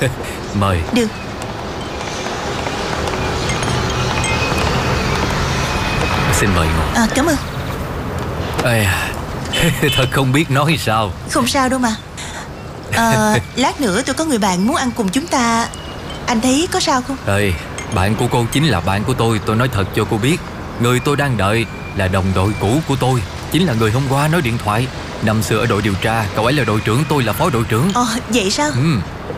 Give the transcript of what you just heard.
Mời. Được. Xin mời ngồi. Cảm ơn. Ê, thật không biết nói sao. Không sao đâu mà. Lát nữa tôi có người bạn muốn ăn cùng chúng ta. Anh thấy có sao không? Ê, bạn của cô chính là bạn của tôi nói thật cho cô biết. Người tôi đang đợi là đồng đội cũ của tôi, chính là người hôm qua nói điện thoại. Năm xưa ở đội điều tra, cậu ấy là đội trưởng, tôi là phó đội trưởng. Vậy sao?